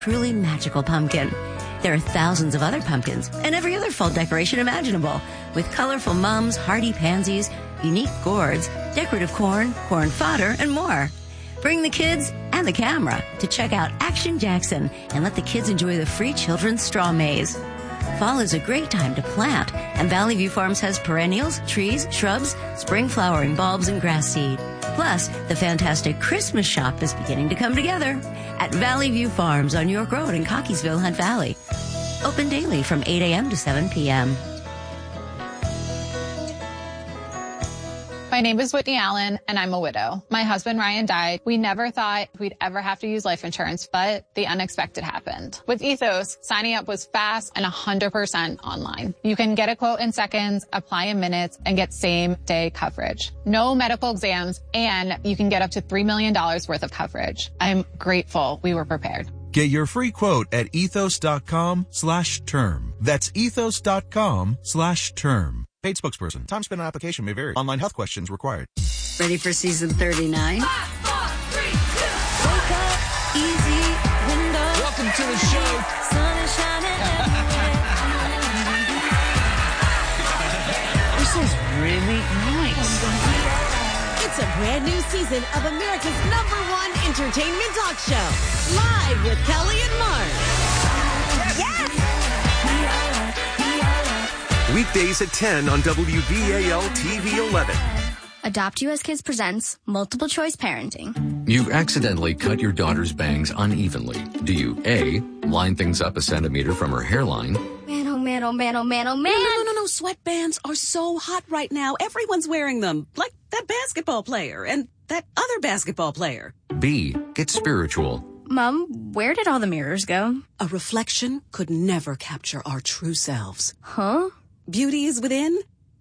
truly magical pumpkin. There are thousands of other pumpkins and every other fall decoration imaginable, with colorful mums, hardy pansies, unique gourds, decorative corn, corn fodder, and more. Bring the kids and the camera to check out Action Jackson and let the kids enjoy the free children's straw maze. Fall is a great time to plant, and Valley View Farms has perennials, trees, shrubs, spring flowering bulbs, and grass seed. Plus, the fantastic Christmas shop is beginning to come together at Valley View Farms on York Road in Cockeysville, Hunt Valley. Open daily from 8 a.m. to 7 p.m. My name is Whitney Allen, and I'm a widow. My husband, Ryan, died. We never thought we'd ever have to use life insurance, but the unexpected happened. With Ethos, signing up was fast and 100% online. You can get a quote in seconds, apply in minutes, and get same-day coverage. No medical exams, and you can get up to $3 million worth of coverage. I'm grateful we were prepared. Get your free quote at ethos.com/term. That's ethos.com/term. Paid spokesperson. Time spent on application may vary. Online health questions required. Ready for season 39? 5, 4, 3, 2. Wake up, easy window. Welcome to the show. Sun is shining This is really nice. It's a brand new season of America's #1 entertainment talk show. Live with Kelly and Mark. Yes! Weekdays at 10 on WBAL TV 11. Adopt US Kids presents Multiple Choice Parenting. You've accidentally cut your daughter's bangs unevenly. Do you A, line things up a centimeter from her hairline? Man, oh man, oh man, oh man, oh man. No. Sweatbands are so hot right now. Everyone's wearing them. Like that basketball player and that other basketball player. B, get spiritual. Mom, where did all the mirrors go? A reflection could never capture our true selves. Huh? Beauty is within.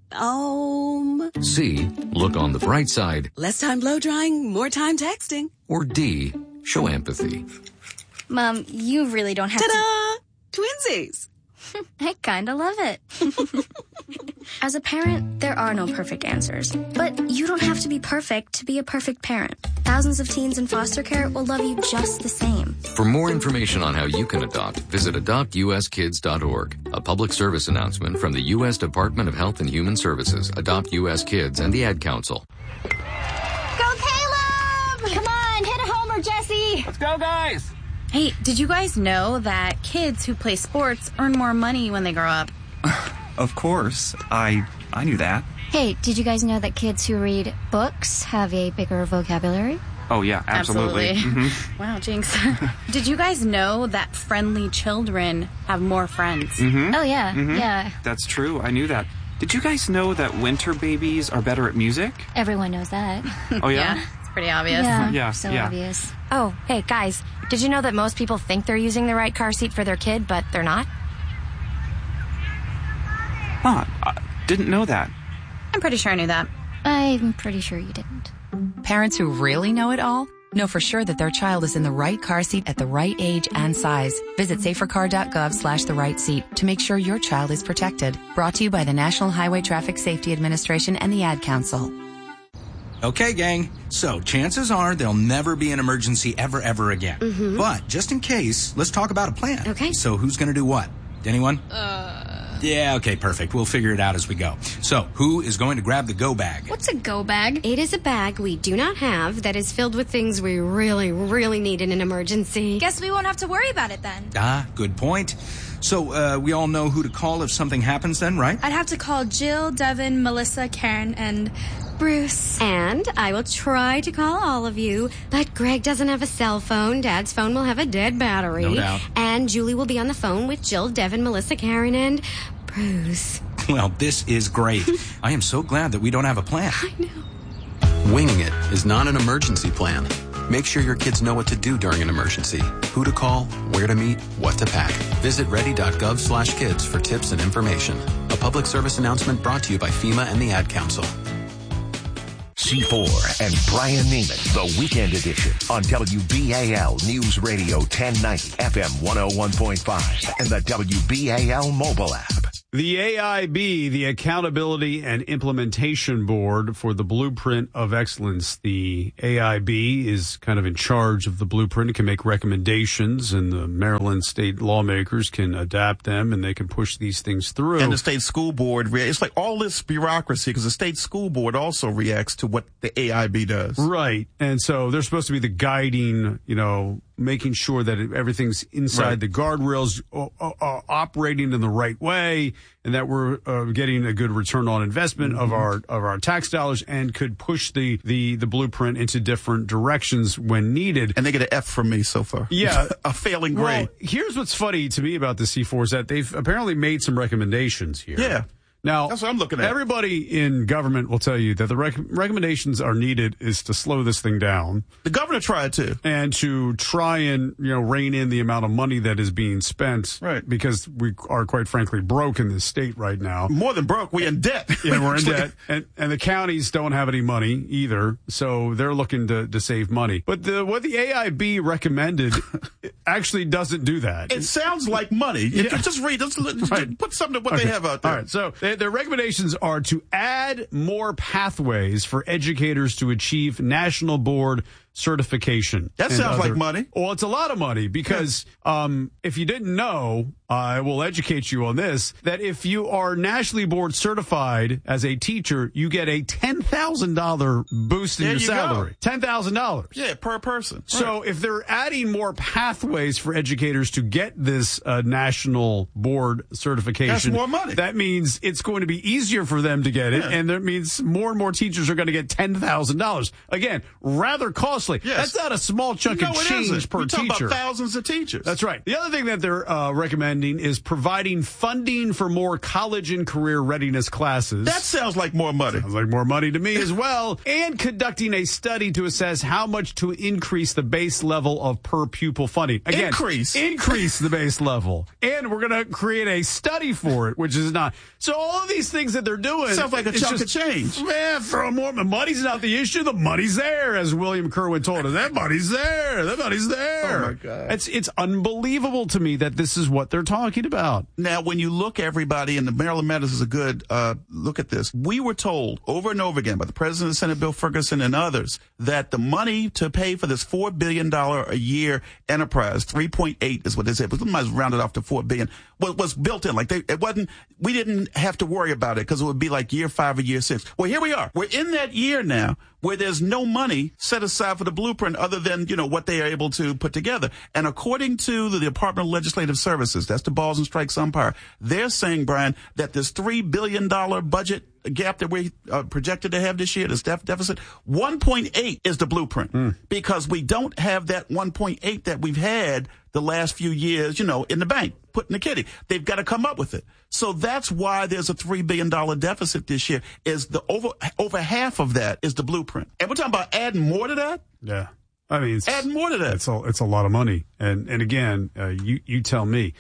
C, look on the bright side. Less time blow drying, more time texting. Or D, show empathy. Mom, you really don't have Ta-da! Twinsies. I kinda love it. As a parent, there are no perfect answers. But you don't have to be perfect to be a perfect parent. Thousands of teens in foster care will love you just the same. For more information on how you can adopt, visit adoptuskids.org. A public service announcement from the U.S. Department of Health and Human Services, Adopt U.S. Kids, and the Ad Council. Go Caleb! Come on, hit a homer, Jesse! Let's go, guys. Hey, did you guys know that kids who play sports earn more money when they grow up? Of course. I knew that. Hey, did you guys know that kids who read books have a bigger vocabulary? Oh, yeah, absolutely. Mm-hmm. Wow, Jinx. Did you guys know that friendly children have more friends? Mm-hmm. Oh, yeah. Mm-hmm. Yeah. That's true. I knew that. Did you guys know that winter babies are better at music? Everyone knows that. Oh, yeah? Yeah, it's pretty obvious. Yeah, so yeah. obvious. Oh, hey, guys, did you know that most people think they're using the right car seat for their kid, but they're not? Huh, didn't know that. I'm pretty sure I knew that. I'm pretty sure you didn't. Parents who really know it all know for sure that their child is in the right car seat at the right age and size. Visit safercar.gov/the right seat to make sure your child is protected. Brought to you by the National Highway Traffic Safety Administration and the Ad Council. Okay, gang. So chances are there'll never be an emergency ever again. Mm-hmm. But just in case, let's talk about a plan. Okay. So who's going to do what? Anyone? Yeah, okay, perfect. We'll figure it out as we go. So, who is going to grab the go bag? What's a go bag? It is a bag we do not have that is filled with things we really, really need in an emergency. Guess we won't have to worry about it then. Ah, good point. So, we all know who to call if something happens then, right? I'd have to call Jill, Devin, Melissa, Karen, and Bruce. And I will try to call all of you, but Greg doesn't have a cell phone. Dad's phone will have a dead battery. No doubt. And Julie will be on the phone with Jill, Devin, Melissa, Karen, and Bruce. Well, this is great. I am so glad that we don't have a plan. I know. Winging it is not an emergency plan. Make sure your kids know what to do during an emergency, who to call, where to meet, what to pack. Visit ready.gov/kids for tips and information. A public service announcement brought to you by FEMA and the Ad Council. C4 and Brian Neiman, the Weekend Edition on WBAL News Radio 1090, FM 101.5, and the WBAL mobile app. The AIB, the Accountability and Implementation Board for the Blueprint of Excellence. The AIB is kind of in charge of the blueprint. It can make recommendations, and the Maryland state lawmakers can adapt them, and they can push these things through. And the state school board, it's like all this bureaucracy, because the state school board also reacts to what the AIB does. Right. And so they're supposed to be the guiding, making sure that everything's inside the guardrails, operating in the right way, and that we're getting a good return on investment of our tax dollars, and could push the blueprint into different directions when needed. And they get an F from me so far. Yeah. A failing grade. Well, here's what's funny to me about the C4 is that they've apparently made some recommendations here. Yeah. Now, that's what I'm looking at. Everybody in government will tell you that the recommendations are needed is to slow this thing down. The governor tried to. And to try and, rein in the amount of money that is being spent. Right. Because we are, quite frankly, broke in this state right now. More than broke. We're in debt. Yeah, we're in debt. And the counties don't have any money either. So they're looking to save money. But what the AIB recommended actually doesn't do that. It sounds like money. Yeah. Just read. Just put something to what they have out there. All right. So their recommendations are to add more pathways for educators to achieve national board certification. That sounds like money. Well, it's a lot of money because if you didn't know, I will educate you on this, that if you are nationally board certified as a teacher, you get a $10,000 boost in your salary. $10,000. Yeah, per person. So if they're adding more pathways for educators to get this national board certification, that's more money. That means it's going to be easier for them to get it, and that means more and more teachers are going to get $10,000. Again, rather costly. Yes. That's not a small chunk of change per teacher. We're talking about thousands of teachers. That's right. The other thing that they're recommending is providing funding for more college and career readiness classes. That sounds like more money. Sounds like more money to me as well. And conducting a study to assess how much to increase the base level of per pupil funding. Again, increase the base level. And we're going to create a study for it, which is not. So all of these things that they're doing. Sounds like a chunk of change. Man, throw more. Money's not the issue. The money's there, as William Kerwin told us. That money's there. That money's there. Oh, my God. It's unbelievable to me that this is what they're talking about. Now, when you look, everybody, and the Maryland Matters is a good look at this. We were told over and over again by the President of the Senate, Bill Ferguson, and others, that the money to pay for this $4 billion a year enterprise, 3.8 is what they said, but somebody's rounded off to $4 billion, was built in. Like it wasn't, we didn't have to worry about it because it would be like year 5 or year 6. Well, here we are. We're in that year now where there's no money set aside for the blueprint other than, what they are able to put together. And according to the Department of Legislative Services, that's the balls and strikes umpire, they're saying, Brian, that this $3 billion budget gap that we projected to have this year, this deficit, 1.8 is the blueprint because we don't have that 1.8 that we've had the last few years, in the bank, put in the kitty. They've got to come up with it. So that's why there's a $3 billion deficit this year. Is the over half of that is the blueprint. And we're talking about adding more to that? Yeah. I mean, adding more to that. It's a lot of money. And again, you tell me.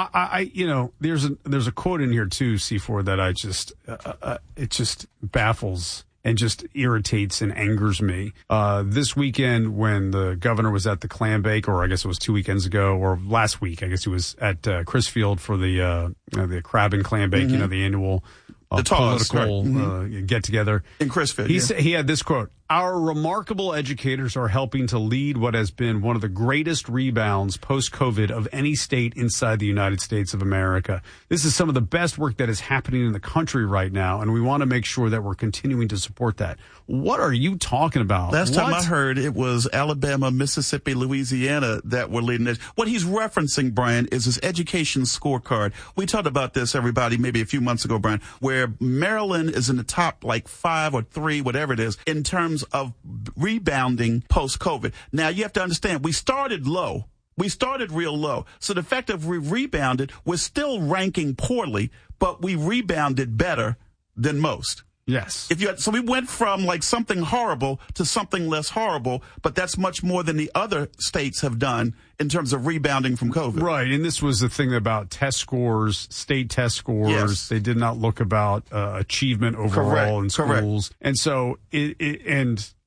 There's a quote in here too, C4, that I just it just baffles and just irritates and angers me. This weekend, when the governor was at the clam bake, or I guess it was 2 weekends ago, or last week, I guess he was at Crisfield for the crab and clam bake, the annual the political get together in Crisfield. He had this quote: "Our remarkable educators are helping to lead what has been one of the greatest rebounds post-COVID of any state inside the United States of America. This is some of the best work that is happening in the country right now, and we want to make sure that we're continuing to support that." What are you talking about? Last time I heard, it was Alabama, Mississippi, Louisiana that were leading it. What he's referencing, Brian, is his education scorecard. We talked about this, everybody, maybe a few months ago, Brian, where Maryland is in the top 5 or 3, whatever it is, in terms of rebounding post-COVID. Now, you have to understand, we started low. We started real low. So the fact that we rebounded, we're still ranking poorly, but we rebounded better than most. Yes. So we went from something horrible to something less horrible, but that's much more than the other states have done in terms of rebounding from COVID. Right. And this was the thing about test scores, state test scores. Yes. They did not look about achievement overall in schools. Correct. And so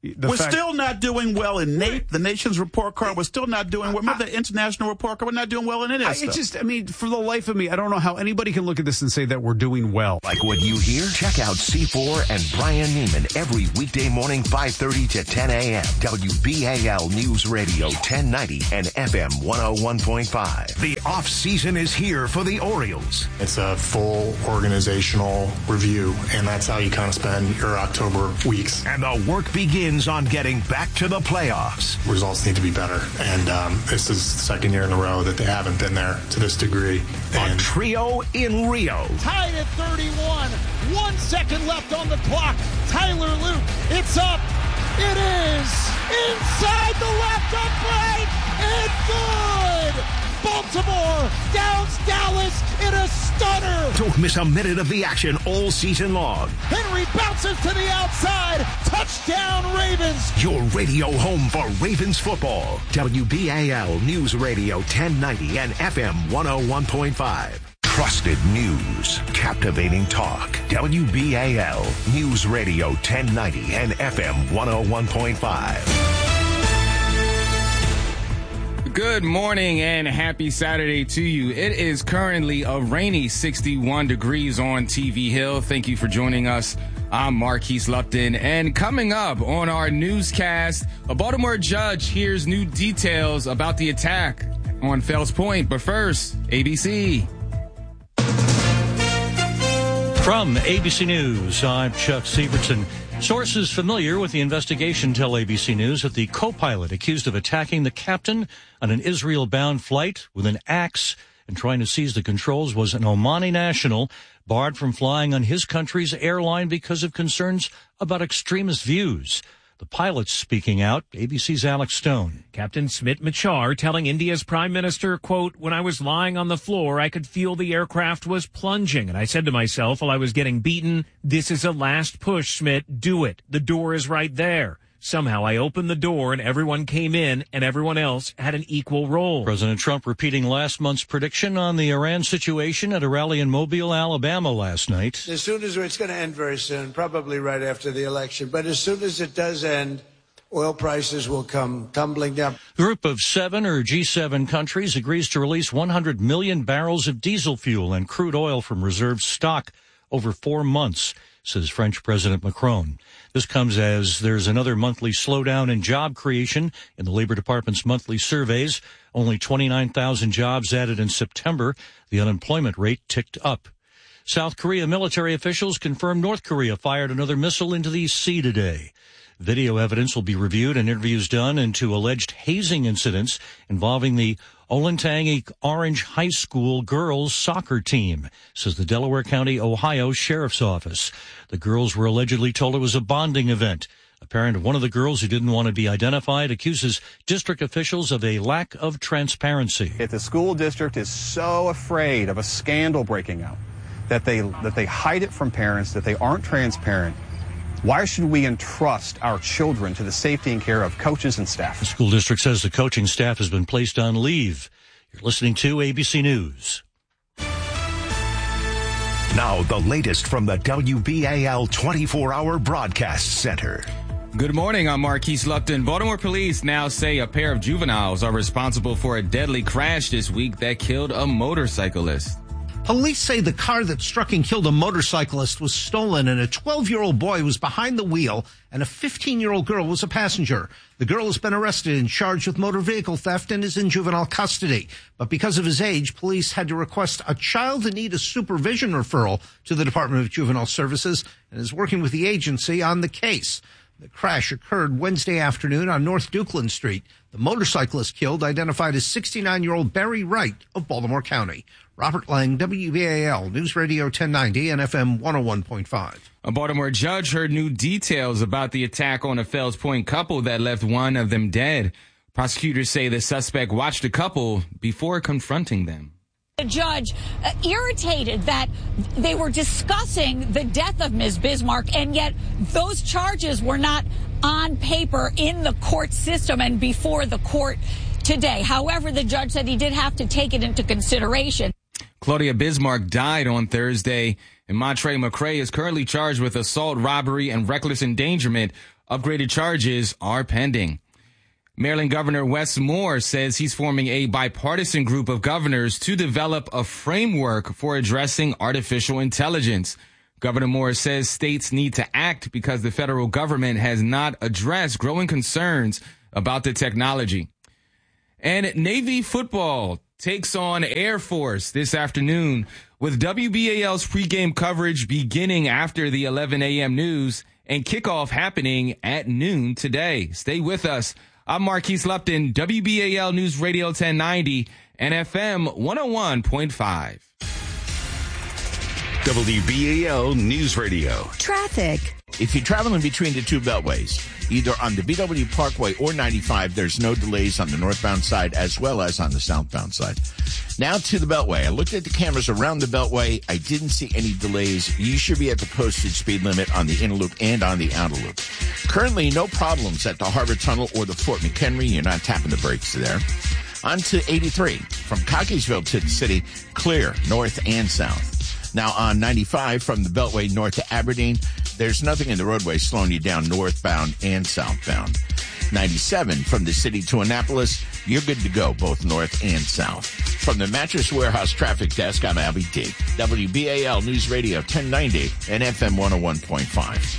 We're still not doing well in NAPE, the nation's report card. We're still not doing well. Remember the international report card? We're not doing well in any of that stuff. For the life of me, I don't know how anybody can look at this and say that we're doing well. Like what you hear? Check out C4 and Brian Neiman every weekday morning, 5:30 to 10 a.m. WBAL News Radio 1090 and FM 101.5. The off season is here for the Orioles. It's a full organizational review, and that's how you kind of spend your October weeks. And the work begins on getting back to the playoffs. Results need to be better, and this is the second year in a row that they haven't been there to this degree. A trio in Rio. Tied at 31, 1 second left on the clock. Tyler Luke, it's up. It is inside the left upright and good. Baltimore downs Dallas in a stunner. Don't miss a minute of the action all season long. Henry bounces to the outside. Touchdown Ravens. Your radio home for Ravens football. WBAL News Radio 1090 and FM 101.5. Trusted news. Captivating talk. WBAL News Radio 1090 and FM 101.5. Good morning and happy Saturday to you. It is currently a rainy 61 degrees on TV Hill. Thank you for joining us. I'm Marquise Lupton, and coming up on our newscast, a Baltimore judge hears new details about the attack on Fells Point. But first, ABC. From ABC News, I'm Chuck Sievertson. Sources familiar with the investigation tell ABC News that the co-pilot accused of attacking the captain on an Israel-bound flight with an axe and trying to seize the controls was an Omani national barred from flying on his country's airline because of concerns about extremist views. The pilot's speaking out. ABC's Alex Stone. Captain Smit Machar telling India's prime minister, quote, "When I was lying on the floor, I could feel the aircraft was plunging. And I said to myself while I was getting beaten, this is a last push, Smit. Do it. The door is right there. Somehow I opened the door and everyone came in and everyone else had an equal role." President Trump repeating last month's prediction on the Iran situation at a rally in Mobile, Alabama last night. As soon as it's going to end very soon, probably right after the election. But as soon as it does end, oil prices will come tumbling down. The group of 7 or G7 countries agrees to release 100 million barrels of diesel fuel and crude oil from reserve stock over 4 months, says French President Macron. This comes as there's another monthly slowdown in job creation in the Labor Department's monthly surveys. Only 29,000 jobs added in September. The unemployment rate ticked up. South Korea military officials confirmed North Korea fired another missile into the sea today. Video evidence will be reviewed and interviews done into alleged hazing incidents involving the Olentangy Orange High School girls soccer team, says the Delaware County, Ohio Sheriff's Office. The girls were allegedly told it was a bonding event. A parent of one of the girls who didn't want to be identified accuses district officials of a lack of transparency. If the school district is so afraid of a scandal breaking out that they hide it from parents, that they aren't transparent, why should we entrust our children to the safety and care of coaches and staff? The school district says the coaching staff has been placed on leave. You're listening to ABC News. Now the latest from the WBAL 24-hour broadcast center. Good morning, I'm Marquise Lupton. Baltimore police now say a pair of juveniles are responsible for a deadly crash this week that killed a motorcyclist. Police say the car that struck and killed a motorcyclist was stolen and a 12-year-old boy was behind the wheel and a 15-year-old girl was a passenger. The girl has been arrested and charged with motor vehicle theft and is in juvenile custody. But because of his age, police had to request a child in need of supervision referral to the Department of Juvenile Services and is working with the agency on the case. The crash occurred Wednesday afternoon on North Dukeland Street. The motorcyclist killed, identified as 69-year-old Barry Wright of Baltimore County. Robert Lang, WBAL News Radio 1090 and FM 101.5. A Baltimore judge heard new details about the attack on a Fells Point couple that left one of them dead. Prosecutors say the suspect watched the couple before confronting them. The judge irritated that they were discussing the death of Ms. Bismarck, and yet those charges were not on paper in the court system and before the court today. However, the judge said he did have to take it into consideration. Claudia Bismarck died on Thursday, and Montre McCray is currently charged with assault, robbery, and reckless endangerment Upgraded charges are pending. Maryland Governor Wes Moore says he's forming a bipartisan group of governors to develop a framework for addressing artificial intelligence. Governor Moore says states need to act because the federal government has not addressed growing concerns about the technology. And Navy football takes on Air Force this afternoon with WBAL's pregame coverage beginning after the 11 a.m. news and kickoff happening at noon today. Stay with us. I'm Marquise Lupton, WBAL News Radio 1090 and FM 101.5. WBAL News Radio. Traffic. If you're traveling between the two beltways, either on the BW Parkway or 95, there's no delays on the northbound side as well as on the southbound side. Now to the Beltway. I looked at the cameras around the Beltway. I didn't see any delays. You should be at the posted speed limit on the inner loop and on the outer loop. Currently, no problems at the Harbor Tunnel or the Fort McHenry. You're not tapping the brakes there. On to 83. From Cockeysville to the city, clear, north and south. Now on 95 from the Beltway north to Aberdeen, there's nothing in the roadway slowing you down northbound and southbound. 97 from the city to Annapolis, you're good to go both north and south. From the Mattress Warehouse Traffic Desk, I'm Albie D. WBAL News Radio 1090 and FM 101.5.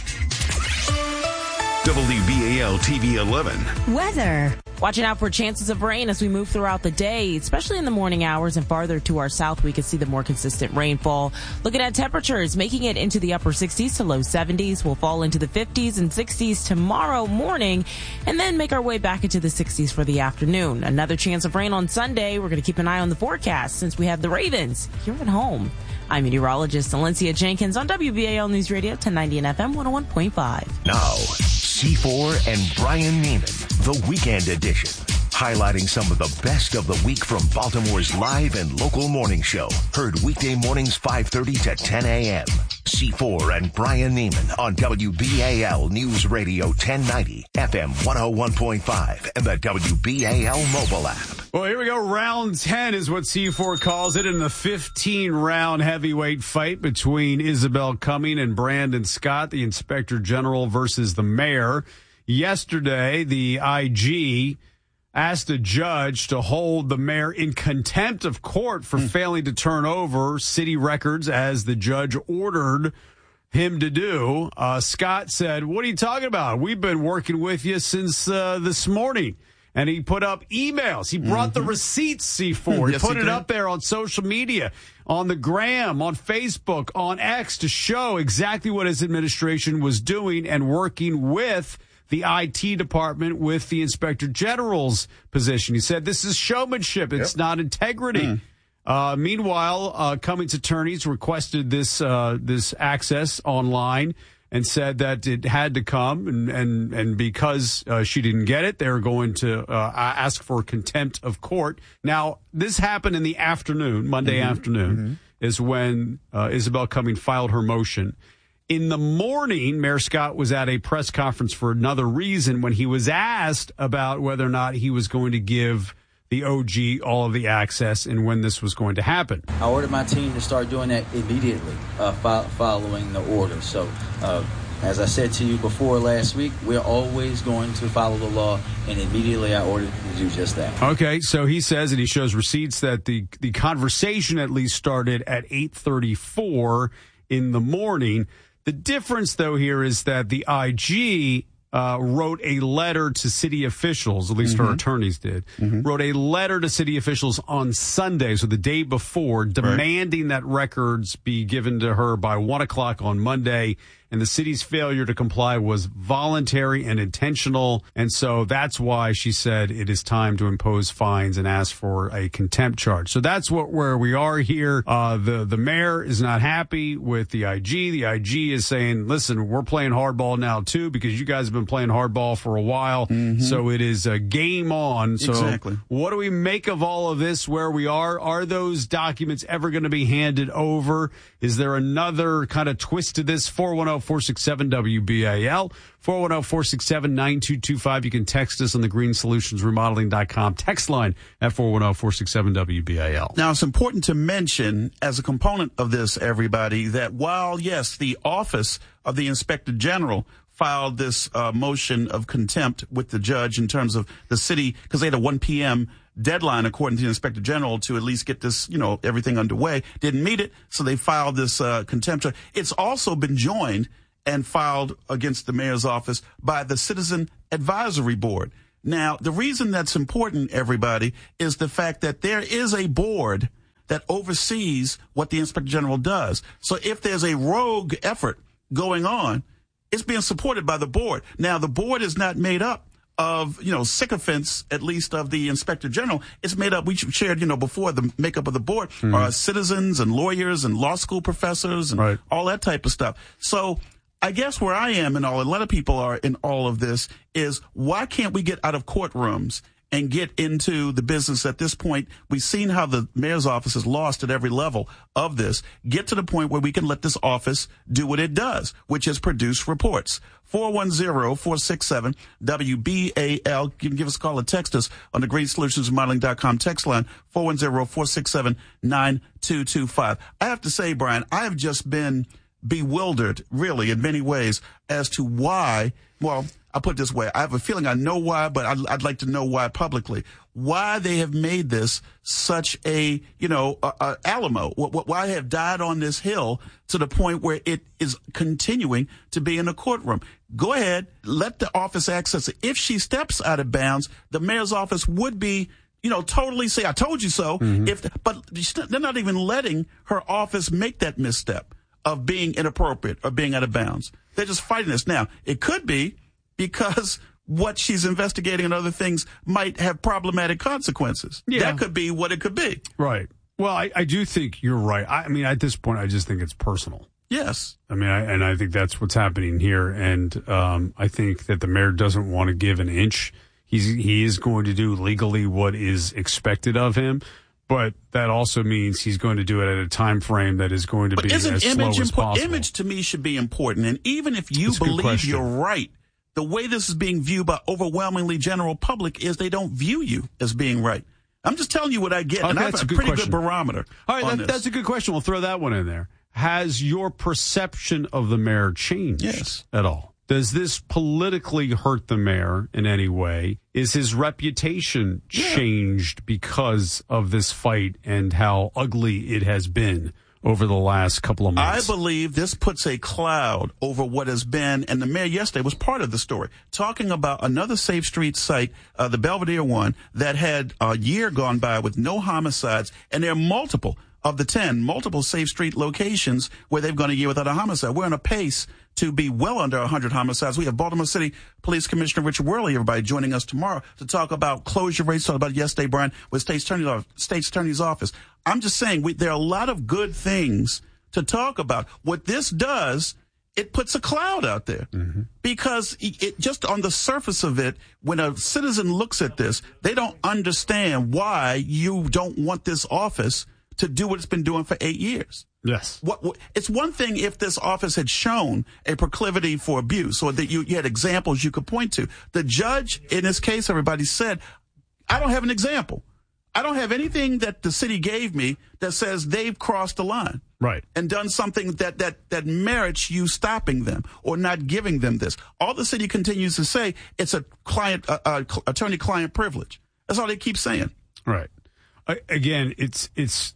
WBAL TV 11. Weather. Watching out for chances of rain as we move throughout the day, especially in the morning hours and farther to our south, we can see the more consistent rainfall. Looking at temperatures, making it into the upper 60s to low 70s. We'll fall into the 50s and 60s tomorrow morning and then make our way back into the 60s for the afternoon. Another chance of rain on Sunday. We're going to keep an eye on the forecast since we have the Ravens here at home. I'm meteorologist Valencia Jenkins on WBAL News Radio 1090 and FM 101.5. Now, C4 and Brian Neiman, the Weekend Edition, highlighting some of the best of the week from Baltimore's live and local morning show. Heard weekday mornings 5:30 to 10 a.m. C4 and Brian Neiman on WBAL News Radio 1090, FM 101.5, and the WBAL mobile app. Well, here we go. Round 10 is what C4 calls it in the 15-round heavyweight fight between Isabel Cumming and Brandon Scott, the Inspector General versus the Mayor. Yesterday, the IG asked a judge to hold the mayor in contempt of court for failing to turn over city records as the judge ordered him to do. Scott said, "What are you talking about? We've been working with you since this morning." And he put up emails. He brought the receipts, C4. He put it up there on social media, on the gram, on Facebook, on X to show exactly what his administration was doing and working with the IT department with the Inspector General's position. He said, this is showmanship. It's not integrity. Meanwhile, Cummings' attorneys requested this access online and said that it had to come. And because she didn't get it, they're going to ask for contempt of court. Now, this happened in the afternoon, Monday afternoon, is when Isabel Cummings filed her motion. In the morning, Mayor Scott was at a press conference for another reason when he was asked about whether or not he was going to give the OG all of the access and when this was going to happen. I ordered my team to start doing that immediately following the order. So as I said to you before last week, we're always going to follow the law, and immediately I ordered to do just that. Okay, so he says, and he shows receipts, that the conversation at least started at 8:34 in the morning. The difference, though, here is that the IG wrote a letter to city officials, at least her attorneys did, wrote a letter to city officials on Sunday, so the day before, demanding that records be given to her by 1 o'clock on Monday. And the city's failure to comply was voluntary and intentional. And so that's why she said it is time to impose fines and ask for a contempt charge. So that's where we are here. The mayor is not happy with the IG. The IG is saying, listen, we're playing hardball now, too, because you guys have been playing hardball for a while. So it is a game on. So what do we make of all of this, where we are? Are those documents ever going to be handed over? Is there another kind of twist to this? 410-467-WBAL, 410-467-9225. You can text us on the greensolutionsremodeling.com text line at 410-467-WBAL. Now, it's important to mention, as a component of this, everybody, that while, yes, the Office of the Inspector General filed this motion of contempt with the judge in terms of the city, because they had a 1 p.m. deadline, according to the Inspector General, to at least get this, everything underway. Didn't meet it, so they filed this contempt. It's also been joined and filed against the mayor's office by the Citizen Advisory Board. Now, the reason that's important, everybody, is the fact that there is a board that oversees what the Inspector General does. So if there's a rogue effort going on, it's being supported by the board. Now, the board is not made up of, sycophants, at least of the Inspector General. It's made up, we shared, before, the makeup of the board are citizens and lawyers and law school professors and all that type of stuff. So I guess where I am and a lot of people are in all of this is, why can't we get out of courtrooms and get into the business at this point? We've seen how the mayor's office is lost at every level of this. Get to the point where we can let this office do what it does, which is produce reports. 410-467-WBAL. You can give us a call or text us on the GreenSolutionsModeling.com text line, 410-467-9225. I have to say, Brian, I have just been bewildered, really, in many ways, as to why, well, I'll put it this way. I have a feeling I know why, but I'd like to know why publicly. Why they have made this such a, Alamo. Why they have died on this hill to the point where it is continuing to be in a courtroom. Go ahead, let the office access it. If she steps out of bounds, the mayor's office would be, totally say, I told you so. But they're not even letting her office make that misstep of being inappropriate or being out of bounds. They're just fighting this. Now, it could be because what she's investigating and other things might have problematic consequences. Yeah. That could be what it could be. Right. Well, I do think you're right. I mean, at this point, I just think it's personal. Yes. I mean, I think that's what's happening here. And I think that the mayor doesn't want to give an inch. He is going to do legally what is expected of him. But that also means he's going to do it at a time frame that is going to be as slow as possible. Image to me should be important. And even if you believe you're right, the way this is being viewed by overwhelmingly general public is they don't view you as being right. I'm just telling you what I get. Okay, and I have a pretty good barometer. All right, that's a good question. We'll throw that one in there. Has your perception of the mayor changed at all? Does this politically hurt the mayor in any way? Is his reputation changed because of this fight and how ugly it has been over the last couple of months? I believe this puts a cloud over what has been, and the mayor yesterday was part of the story, talking about another Safe Street site, the Belvedere one, that had a year gone by with no homicides, and there are multiple of the 10 Safe Street locations where they've gone a year without a homicide. We're on a pace to be well under 100 homicides. We have Baltimore City Police Commissioner Richard Worley, everybody, joining us tomorrow to talk about closure rates, talk about yesterday, Brian, with State's Attorney's Office. I'm just saying there are a lot of good things to talk about. What this does, it puts a cloud out there because it just on the surface of it, when a citizen looks at this, they don't understand why you don't want this office to do what it's been doing for 8 years. Yes. It's one thing if this office had shown a proclivity for abuse or that you had examples you could point to. The judge, in this case, everybody said, I don't have an example. I don't have anything that the city gave me that says they've crossed the line. Right. And done something that merits you stopping them or not giving them this. All the city continues to say, it's a attorney-client privilege. That's all they keep saying. Right. Again, it's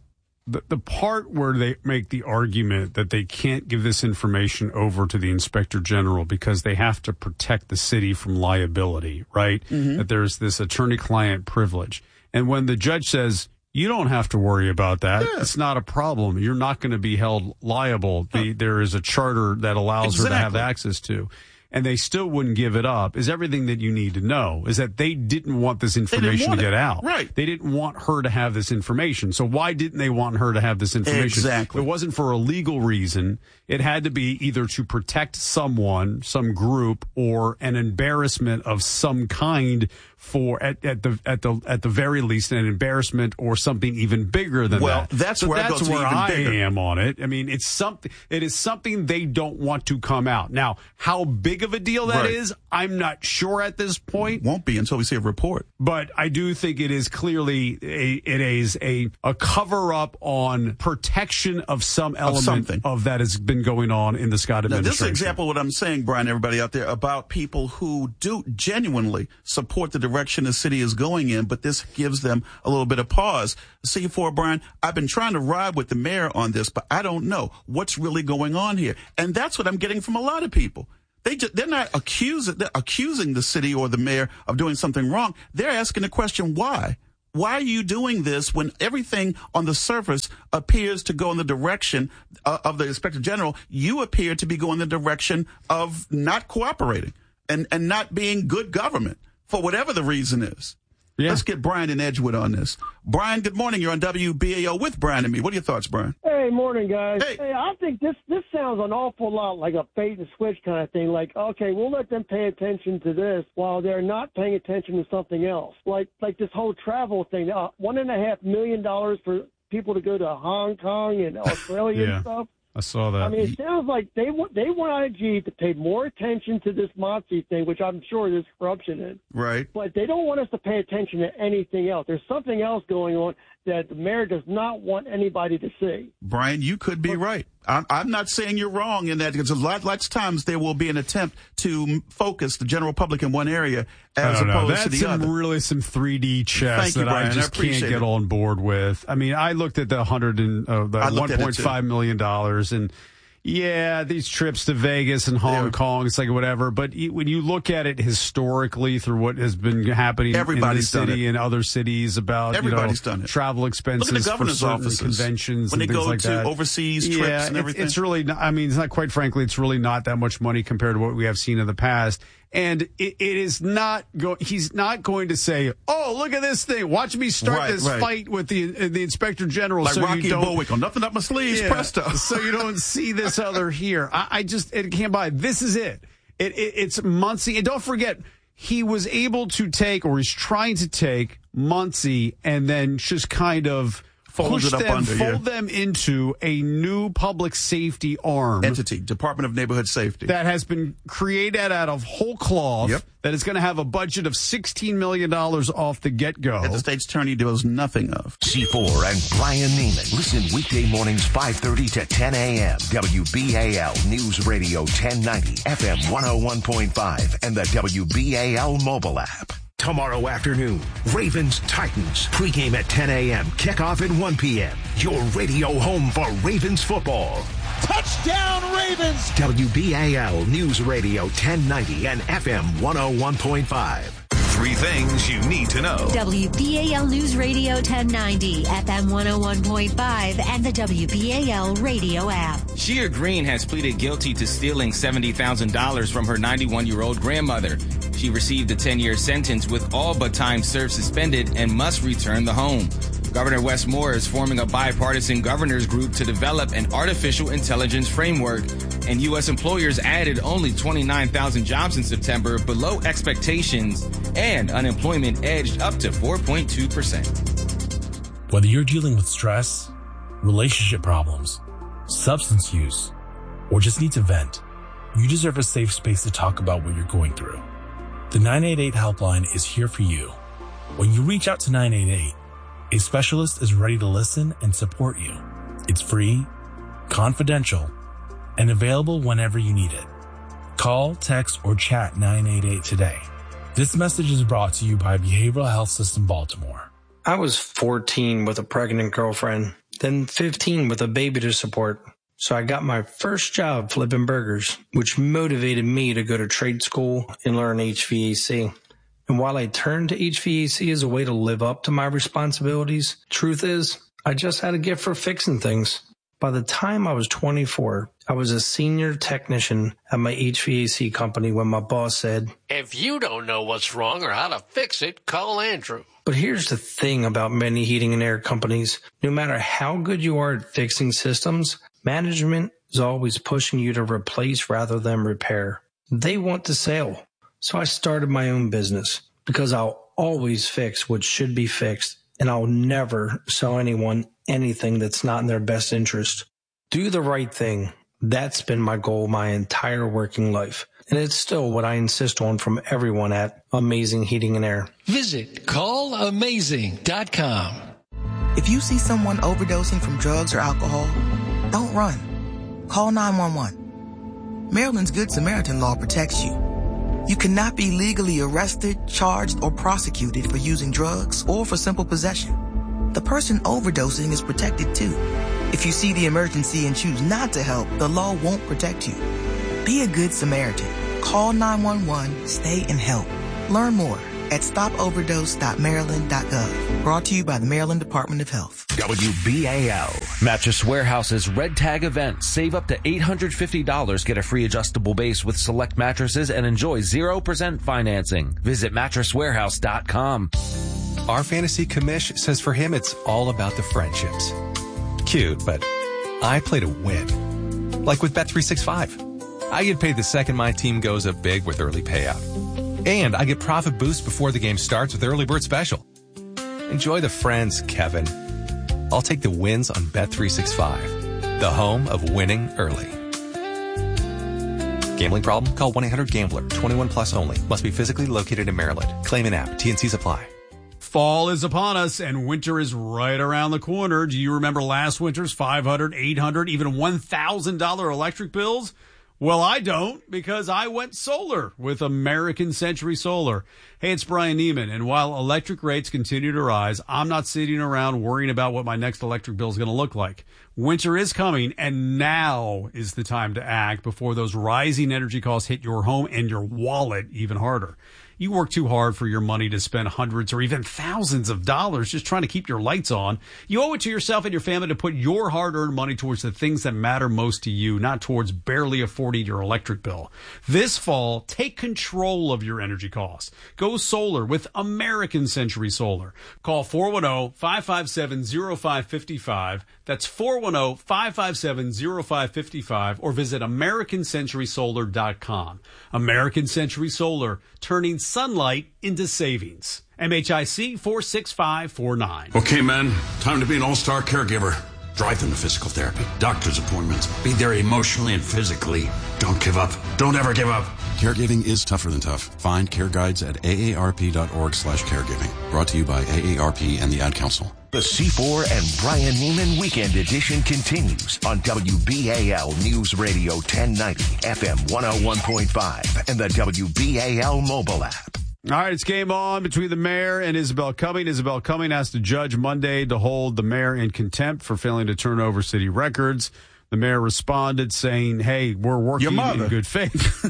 the part where they make the argument that they can't give this information over to the Inspector General because they have to protect the city from liability, right? That there's this attorney-client privilege. And when the judge says, you don't have to worry about that. Yeah. It's not a problem. You're not going to be held liable. There is a charter that allows her to have access to. And they still wouldn't give it up, is everything that you need to know, is that they didn't want this information to get out. Right. They didn't want her to have this information. So why didn't they want her to have this information? Exactly. It wasn't for a legal reason. It had to be either to protect someone, some group, or an embarrassment of some kind for at the very least an embarrassment or something even bigger than that. Well, that's where I am on it. I mean, it is something they don't want to come out. Now, how big big of a deal that is, I'm not sure at this point. Won't be until we see a report. But I do think it is clearly a cover-up on protection of some element of that has been going on in the Scott administration. Now, this is an example of what I'm saying, Brian, everybody out there, about people who do genuinely support the direction the city is going in, but this gives them a little bit of pause. C4, Brian, I've been trying to ride with the mayor on this, but I don't know what's really going on here. And that's what I'm getting from a lot of people. They're not accusing the city or the mayor of doing something wrong. They're asking the question, why? Why are you doing this when everything on the surface appears to go in the direction of the Inspector General? You appear to be going the direction of not cooperating and not being good government for whatever the reason is. Yeah. Let's get Brian in Edgewood on this. Brian, good morning. You're on WBAL with Brian and me. What are your thoughts, Brian? Hey, morning, guys. Hey, I think this sounds an awful lot like a bait and switch kind of thing. Like, okay, we'll let them pay attention to this while they're not paying attention to something else. Like this whole travel thing. $1.5 million for people to go to Hong Kong and Australia and stuff. I saw that. I mean, it sounds like they want IG to pay more attention to this Motzi thing, which I'm sure there's corruption in. Right. But they don't want us to pay attention to anything else. There's something else going on that the mayor does not want anybody to see. Brian, you could be right. I'm not saying you're wrong in that, because lots of times there will be an attempt to focus the general public in one area as opposed to the other. That's really some 3D chess that Brian. I just can't get on board with. I mean, I looked at the $1.5 million, and yeah, these trips to Vegas and Hong Kong, it's like whatever. But when you look at it historically through what has been happening in the city and other cities about travel expenses look at the governor's for certain offices conventions when and they things go like to that. trips and everything. It's really not, I mean, it's not, quite frankly, it's really not that much money compared to what we have seen in the past. And it is not he's not going to say, oh, look at this thing. Watch me start this fight with the Inspector General. Like so Rocky you don't, Bullwinkle, nothing up my sleeves, presto. So you don't see this other here. It can't buy. This is it. It's Muncie. And don't forget, he was able to take, or he's trying to take, Muncie and then just kind of fold them into a new public safety arm entity, Department of Neighborhood Safety, that has been created out of whole cloth. That is going to have a budget of $16 million off the get-go. That the state's attorney does nothing of. C4 and Brian Neiman. Listen weekday mornings 5:30 to 10 a.m. WBAL News Radio 1090, FM 101.5, and the WBAL mobile app. Tomorrow afternoon, Ravens Titans. Pregame at 10 a.m. Kickoff at 1 p.m. Your radio home for Ravens football. Touchdown, Ravens! WBAL News Radio 1090 and FM 101.5. 3 things you need to know. WBAL News Radio 1090, FM 101.5, and the WBAL radio app. Shia Green has pleaded guilty to stealing $70,000 from her 91-year-old grandmother. She received a 10-year sentence with all but time served suspended and must return the home. Governor Wes Moore is forming a bipartisan governors group to develop an artificial intelligence framework. And U.S. employers added only 29,000 jobs in September, below expectations, and unemployment edged up to 4.2%. Whether you're dealing with stress, relationship problems, substance use, or just need to vent, you deserve a safe space to talk about what you're going through. The 988 helpline is here for you. When you reach out to 988, a specialist is ready to listen and support you. It's free, confidential, and available whenever you need it. Call, text, or chat 988 today. This message is brought to you by Behavioral Health System Baltimore. I was 14 with a pregnant girlfriend, then 15 with a baby to support. So I got my first job flipping burgers, which motivated me to go to trade school and learn HVAC. And while I turned to HVAC as a way to live up to my responsibilities, truth is, I just had a gift for fixing things. By the time I was 24, I was a senior technician at my HVAC company when my boss said, "If you don't know what's wrong or how to fix it, call Andrew." But here's the thing about many heating and air companies. No matter how good you are at fixing systems, management is always pushing you to replace rather than repair. They want to sell. So I started my own business because I'll always fix what should be fixed, and I'll never sell anyone anything that's not in their best interest. Do the right thing. That's been my goal my entire working life. And it's still what I insist on from everyone at Amazing Heating and Air. Visit callamazing.com. If you see someone overdosing from drugs or alcohol, don't run. Call 911. Maryland's Good Samaritan law protects you. You cannot be legally arrested, charged, or prosecuted for using drugs or for simple possession. The person overdosing is protected too. If you see the emergency and choose not to help, the law won't protect you. Be a Good Samaritan. Call 911, stay and help. Learn more at stopoverdose.maryland.gov. Brought to you by the Maryland Department of Health. WBAL. Mattress Warehouse's Red Tag event. Save up to $850. Get a free adjustable base with select mattresses and enjoy 0% financing. Visit mattresswarehouse.com. Our fantasy commish says for him it's all about the friendships. Cute, but I play to win. Like with Bet365. I get paid the second my team goes up big with early payout. And I get profit boost before the game starts with Early Bird Special. Enjoy the friends, Kevin. I'll take the wins on Bet365, the home of winning early. Gambling problem? Call 1-800-GAMBLER. 21 plus only. Must be physically located in Maryland. Claim an app. T&Cs apply. Fall is upon us and winter is right around the corner. Do you remember last winter's $500, $800, even $1,000 electric bills? Well, I don't, because I went solar with American Century Solar. Hey, it's Brian Neiman, and while electric rates continue to rise, I'm not sitting around worrying about what my next electric bill is going to look like. Winter is coming, and now is the time to act before those rising energy costs hit your home and your wallet even harder. You work too hard for your money to spend hundreds or even thousands of dollars just trying to keep your lights on. You owe it to yourself and your family to put your hard-earned money towards the things that matter most to you, not towards barely affording your electric bill. This fall, take control of your energy costs. Go solar with American Century Solar. Call 410-557-0555. That's 410-557-0555, or visit AmericanCenturySolar.com. American Century Solar, turning sunlight into savings. MHIC 46549. Okay, men, time to be an all-star caregiver. Drive them to physical therapy, doctor's appointments. Be there emotionally and physically. Don't give up. Don't ever give up. Caregiving is tougher than tough. Find care guides at aarp.org/caregiving. Brought to you by AARP and the Ad Council. The C4 and Brian Neiman Weekend Edition continues on WBAL News Radio 1090, FM 101.5, and the WBAL mobile app. All right, it's game on between the mayor and Isabel Cumming. Isabel Cumming asked the judge Monday to hold the mayor in contempt for failing to turn over city records. The mayor responded saying, hey, we're working in good faith.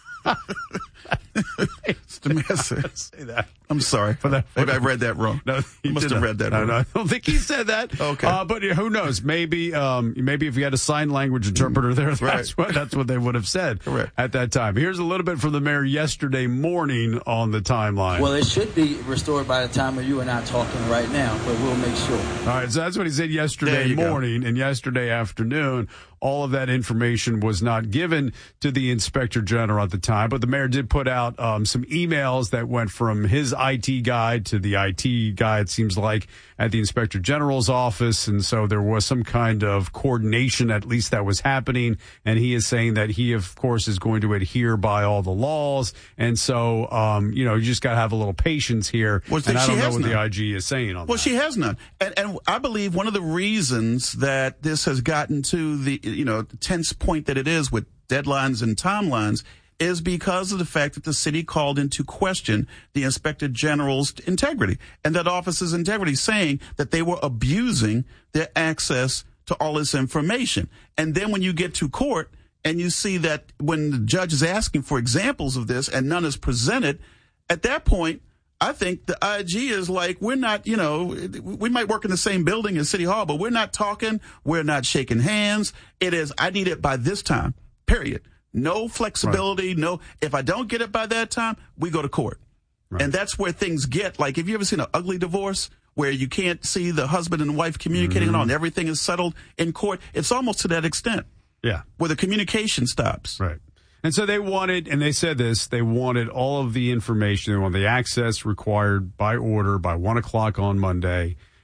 It's the message. Say that. I'm sorry. Maybe I read that wrong. No, I must have read that wrong. No, I don't think he said that. Okay. But who knows? Maybe if you had a sign language interpreter there, that's what they would have said at that time. Here's a little bit from the mayor yesterday morning on the timeline. Well, it should be restored by the time of you and I talking right now, but we'll make sure. All right, so that's what he said yesterday morning and yesterday afternoon. All of that information was not given to the inspector general at the time, but the mayor did put out some emails that went from his IT guy to the IT guy, it seems like, at the inspector general's office. And so there was some kind of coordination, at least, that was happening. And he is saying that he, of course, is going to adhere by all the laws. And so, you just got to have a little patience here. Well, and I don't know what the IG is saying on that. Well, she has none. And I believe one of the reasons that this has gotten to the tense point that it is with deadlines and timelines is because of the fact that the city called into question the inspector general's integrity and that office's integrity, saying that they were abusing their access to all this information. And then when you get to court and you see that when the judge is asking for examples of this and none is presented, at that point, I think the IG is like, we're not, we might work in the same building as City Hall, but we're not talking. We're not shaking hands. It is, I need it by this time, period. No flexibility. Right. No, if I don't get it by that time, we go to court. Right. And that's where things get, like, have you ever seen an ugly divorce where you can't see the husband and wife communicating at all and everything is settled in court? It's almost to that extent. Yeah. Where the communication stops. Right. And so they wanted, and they said this, they wanted all of the information. They wanted the access required by order by 1 o'clock on Monday.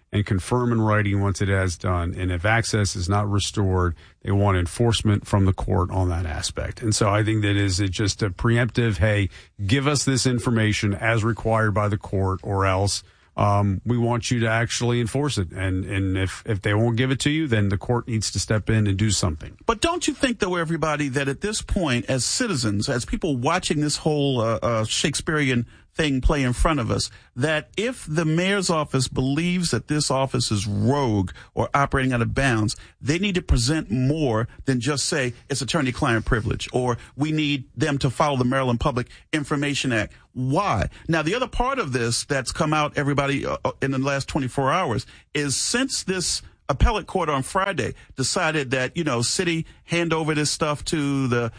and confirm in writing once it has done. And if access is not restored, they want enforcement from the court on that aspect. And so I think that is just a preemptive, hey, give us this information as required by the court, or else we want you to actually enforce it. And if they won't give it to you, then the court needs to step in and do something. But don't you think, though, everybody, that at this point, as citizens, as people watching this whole Shakespearean thing play in front of us, that if the mayor's office believes that this office is rogue or operating out of bounds, they need to present more than just say it's attorney-client privilege, or we need them to follow the Maryland Public Information Act. Why? Now, the other part of this that's come out, everybody, in the last 24 hours is, since this appellate court on Friday decided that, city, hand over this stuff to the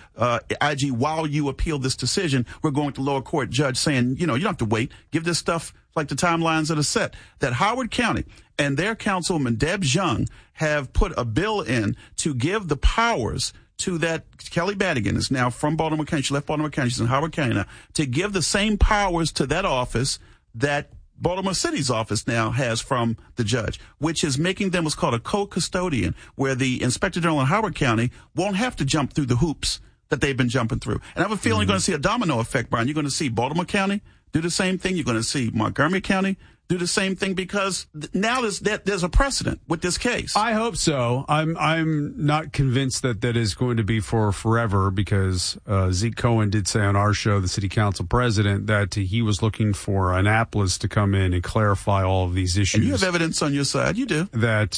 IG while you appeal this decision, we're going to lower court judge saying, you don't have to wait. Give this stuff like the timelines that are set. That Howard County and their councilwoman, Deb Young, have put a bill in to give the powers to that Kelly Badigan is now from Baltimore County. She left Baltimore County. She's in Howard County now. To give the same powers to that office that Baltimore City's office now has from the judge, which is making them what's called a co-custodian, where the Inspector General in Howard County won't have to jump through the hoops that they've been jumping through. And I have a feeling you're going to see a domino effect, Brian. You're going to see Baltimore County do the same thing. You're going to see Montgomery County do the same thing, because now there's a precedent with this case. I hope so. I'm not convinced that is going to be for forever, because Zeke Cohen did say on our show, the city council president, that he was looking for Annapolis to come in and clarify all of these issues. And you have evidence on your side. You do.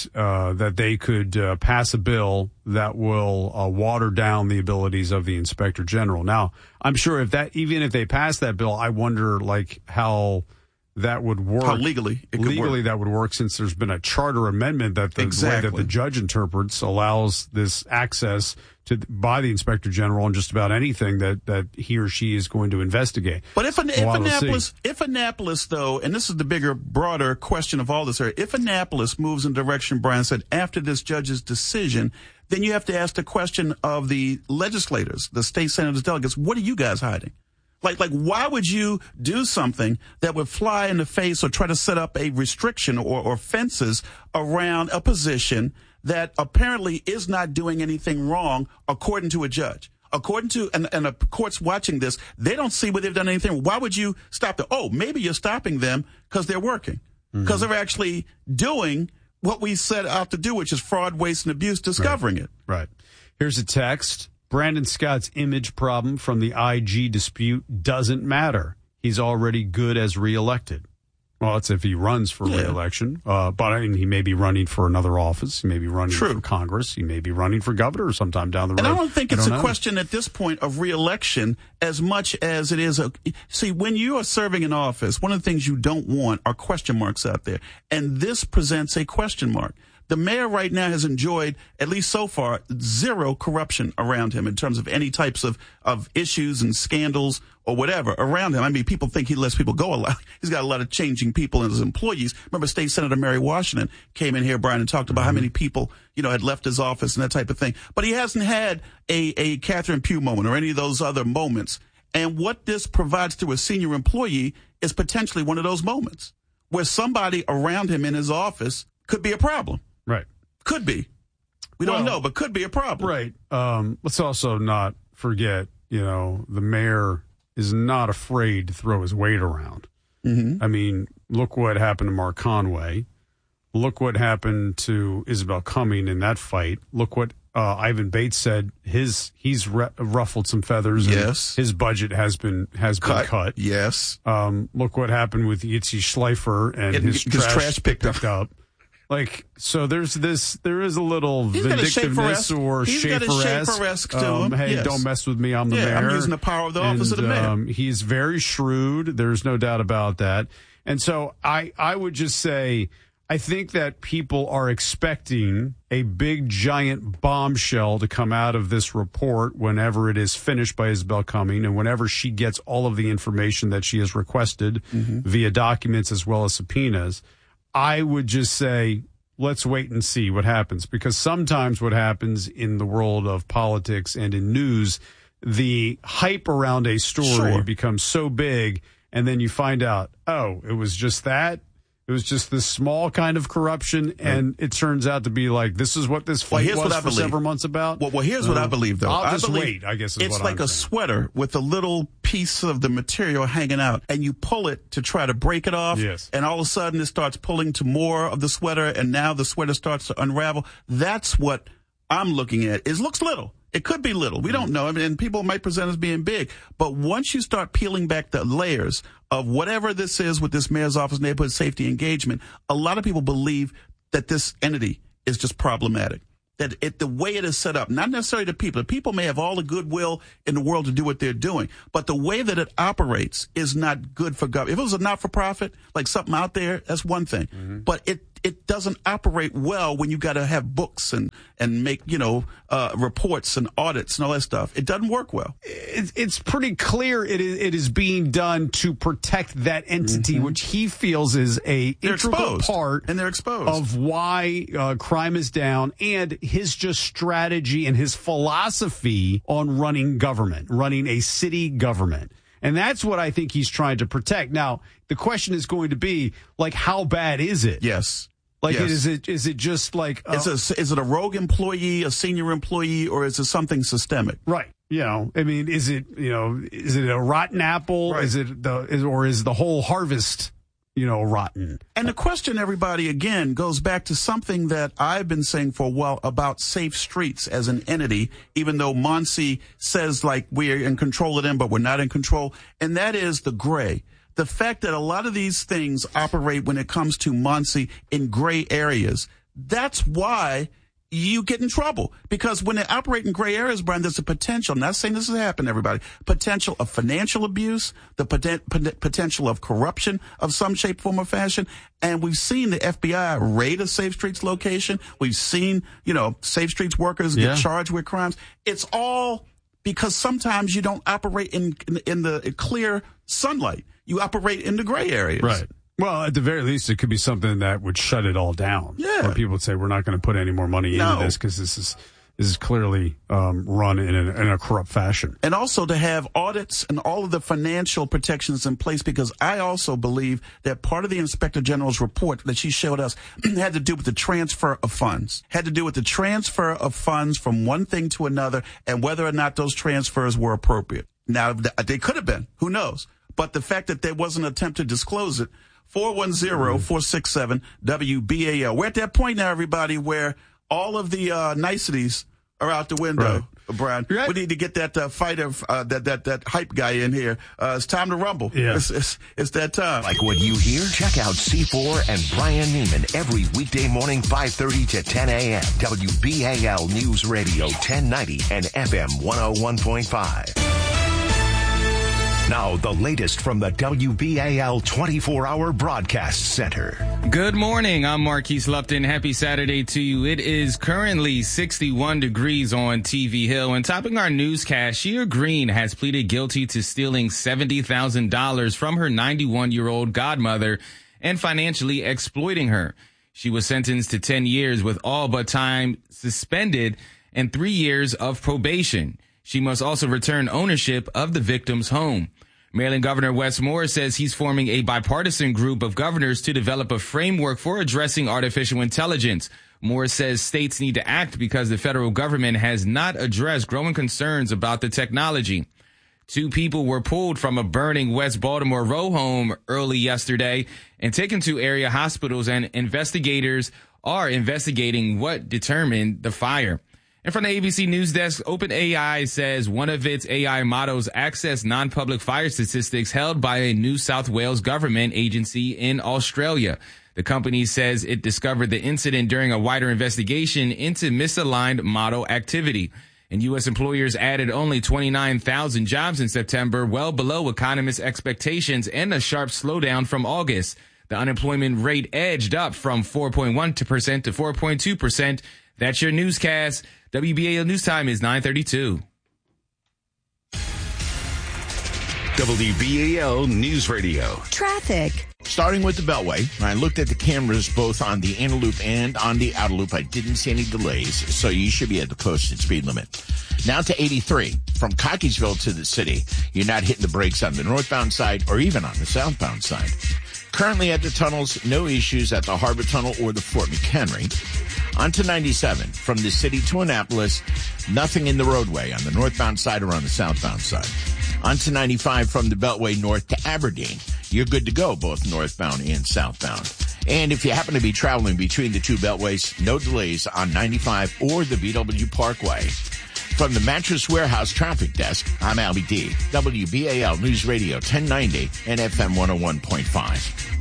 That they could pass a bill that will water down the abilities of the inspector general. Now, I'm sure even if they pass that bill, I wonder how that would work. How legally it could work. That would work, since there's been a charter amendment that the way that the judge interprets allows this access by the inspector general on just about anything that he or she is going to investigate. But if Annapolis, though, and this is the bigger, broader question of all this area, if Annapolis moves in direction, Brian said, after this judge's decision, then you have to ask the question of the legislators, the state senators, delegates, what are you guys hiding? Like, why would you do something that would fly in the face or try to set up a restriction or fences around a position that apparently is not doing anything wrong, according to a judge? According to, and the court's watching this, they don't see where they've done anything. Why would you stop them? Oh, maybe you're stopping them because they're working, because they're actually doing what we set out to do, which is fraud, waste, and abuse, discovering it. Right. Here's a text. Brandon Scott's image problem from the IG dispute doesn't matter. He's already good as reelected. Well, that's if he runs for reelection. But I mean, he may be running for another office. He may be running for Congress. He may be running for governor sometime down the road. And I don't think it's a question at this point of reelection as much as it is see, when you are serving in office, one of the things you don't want are question marks out there. And this presents a question mark. The mayor right now has enjoyed, at least so far, zero corruption around him in terms of any types of issues and scandals or whatever around him. I mean, people think he lets people go a lot. He's got a lot of changing people in his employees. Remember, State Senator Mary Washington came in here, Brian, and talked about how many people, had left his office and that type of thing. But he hasn't had a Catherine Pugh moment or any of those other moments. And what this provides to a senior employee is potentially one of those moments where somebody around him in his office could be a problem. Right. Could be. We don't know, but could be a problem. Right. Let's also not forget, the mayor is not afraid to throw his weight around. I mean, look what happened to Mark Conway. Look what happened to Isabel Cumming in that fight. Look what Ivan Bates said. He's ruffled some feathers. Yes. And his budget has been cut. Yes. Look what happened with Yitzi Schleifer and his trash picked up. So there is a little vindictiveness or Schaefer-esque to him. Hey, don't mess with me, I'm the mayor. I'm using the power of the office of the mayor. He's very shrewd. There's no doubt about that. And so I would just say, I think that people are expecting a big, giant bombshell to come out of this report whenever it is finished by Isabel Cumming and whenever she gets all of the information that she has requested via documents as well as subpoenas. I would just say, let's wait and see what happens, because sometimes what happens in the world of politics and in news, the hype around a story becomes so big, and then you find out, it was just that. It was just this small kind of corruption, and it turns out to be like, this is what this fight was for several months about. Well, here's what I believe, though. I'll just wait, I guess is it's what like I'm a saying. sweater with a little piece of the material hanging out, and you pull it to try to break it off, and all of a sudden it starts pulling to more of the sweater, and now the sweater starts to unravel. That's what I'm looking at. It looks little. It could be little. We don't know. I mean, and people might present as being big. But once you start peeling back the layers of whatever this is with this mayor's office, neighborhood safety engagement, a lot of people believe that this entity is just problematic. That the way it is set up, not necessarily the people. The people may have all the goodwill in the world to do what they're doing, but the way that it operates is not good for government. If it was a not-for-profit, like something out there, that's one thing. But it doesn't operate well when you got to have books and make, reports and audits and all that stuff. It doesn't work well. It's pretty clear it is being done to protect that entity, which he feels is a integral part and they're exposed of why crime is down, and his just strategy and his philosophy on running government, running a city government. And that's what I think he's trying to protect. Now, the question is going to be, like, how bad is it? Yes. Like, Yes. is it just like... Is it a rogue employee, a senior employee, or is it something systemic? Right. I mean, is it a rotten apple? Right. Is the whole harvest, rotten? And the question, everybody, again, goes back to something that I've been saying for a while about Safe Streets as an entity, even though Monsi says, like, we're in control of them, but we're not in control. And that is the gray. The fact that a lot of these things operate when it comes to Monsi in gray areas, that's why you get in trouble. Because when they operate in gray areas, Brian, there's a potential, I'm not saying this has happened, everybody, potential of financial abuse, the potential of corruption of some shape, form, or fashion. And we've seen the FBI raid a Safe Streets location. We've seen, Safe Streets workers get charged with crimes. It's all because sometimes you don't operate in the clear sunlight. You operate in the gray areas. Right. Well, at the very least, it could be something that would shut it all down. Yeah. Where people would say, we're not going to put any more money into this because this is clearly run in a corrupt fashion. And also to have audits and all of the financial protections in place, because I also believe that part of the Inspector General's report that she showed us had to do with the transfer of funds, from one thing to another and whether or not those transfers were appropriate. Now, they could have been. Who knows? But the fact that there was an attempt to disclose it, 410-467-WBAL. We're at that point now, everybody, where all of the niceties are out the window, Brian. Right. We need to get that fighter, that hype guy in here. It's time to rumble. Yeah. It's that time. Like what you hear? Check out C4 and Brian Neiman every weekday morning, 5:30 to 10 a.m. WBAL News Radio 1090 and FM 101.5. Now, the latest from the WBAL 24-hour broadcast center. Good morning. I'm Marquise Lupton. Happy Saturday to you. It is currently 61 degrees on TV Hill. And topping our newscast, Shea Green has pleaded guilty to stealing $70,000 from her 91-year-old godmother and financially exploiting her. She was sentenced to 10 years with all but time suspended and 3 years of probation. She must also return ownership of the victim's home. Maryland Governor Wes Moore says he's forming a bipartisan group of governors to develop a framework for addressing artificial intelligence. Moore says states need to act because the federal government has not addressed growing concerns about the technology. 2 people were pulled from a burning West Baltimore row home early yesterday and taken to area hospitals, and investigators are investigating what determined the fire. And from the ABC News Desk, OpenAI says one of its AI models accessed non-public fire statistics held by a New South Wales government agency in Australia. The company says it discovered the incident during a wider investigation into misaligned model activity. And U.S. employers added only 29,000 jobs in September, well below economists' expectations and a sharp slowdown from August. The unemployment rate edged up from 4.1% to 4.2%. That's your newscast. WBAL News Time is 9:32. WBAL News Radio. Traffic. Starting with the Beltway, I looked at the cameras both on the inner loop and on the outer loop. I didn't see any delays, so you should be at the posted speed limit. Now to 83. From Cockeysville to the city, you're not hitting the brakes on the northbound side or even on the southbound side. Currently at the tunnels, no issues at the Harbor Tunnel or the Fort McHenry. Onto 97 from the city to Annapolis, nothing in the roadway on the northbound side or on the southbound side. Onto 95 from the Beltway north to Aberdeen. You're good to go both northbound and southbound. And if you happen to be traveling between the two beltways, no delays on 95 or the BW Parkway. From the Mattress Warehouse Traffic Desk, I'm Albie D. WBAL News Radio 1090 and FM 101.5.